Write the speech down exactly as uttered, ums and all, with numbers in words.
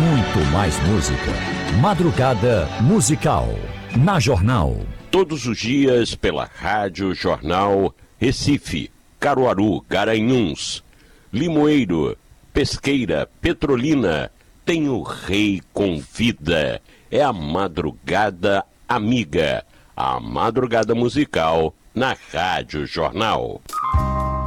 muito mais música. Madrugada Musical, na Jornal. Todos os dias pela Rádio Jornal Recife, Caruaru, Garanhuns, Limoeiro, Pesqueira, Petrolina, tem o Rei Convida. É a Madrugada Amiga, a Madrugada Musical na Rádio Jornal.